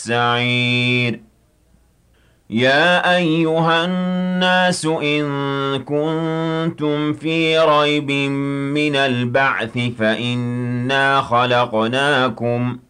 السَّعِيرِ يَا أَيُّهَا النَّاسُ إِن كُنتُمْ فِي رَيْبٍ مِّنَ الْبَعْثِ فَإِنَّا خَلَقْنَاكُم